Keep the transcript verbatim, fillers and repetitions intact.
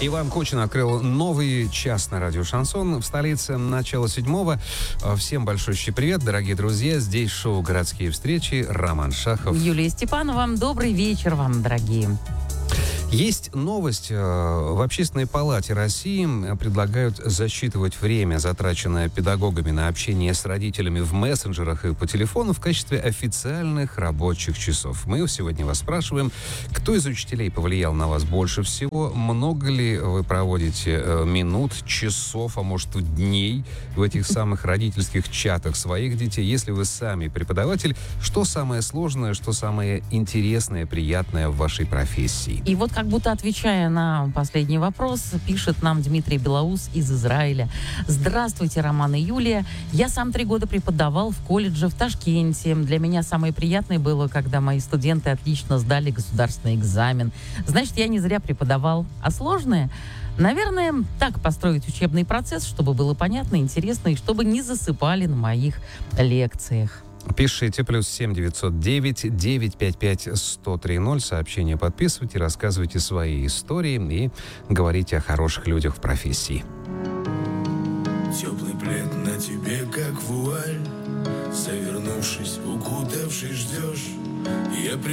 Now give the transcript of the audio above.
Иван Кучин открыл новый час на радио «Шансон» в столице. Начало седьмого. Всем большущий привет, дорогие друзья. Здесь шоу «Городские встречи». Роман Шахов. Юлия Степанова. Добрый вечер вам, дорогие. Есть новость. В Общественной палате России предлагают засчитывать время, затраченное педагогами на общение с родителями в мессенджерах и по телефону, в качестве официальных рабочих часов. Мы сегодня вас спрашиваем, кто из учителей повлиял на вас больше всего? Много ли вы проводите минут, часов, а может, дней в этих самых родительских чатах своих детей? Если вы сами преподаватель, что самое сложное, что самое интересное, приятное в вашей профессии? И вот как будто отвечая на последний вопрос, пишет нам Дмитрий Белоус из Израиля. Здравствуйте, Роман и Юлия. Я сам три года преподавал в колледже в Ташкенте. Для меня самое приятное было, когда мои студенты отлично сдали государственный экзамен. Значит, я не зря преподавал. А сложное? Наверное, так построить учебный процесс, чтобы было понятно, интересно, и чтобы не засыпали на моих лекциях. Пишите плюс семь девятьсот девять девятьсот пятьдесят пять сто тридцать. Сообщения подписывайте, рассказывайте свои истории и говорите о хороших людях в профессии. Теплый плед на тебе, как вуаль, завернувшись, укутавшись, ждешь. Я при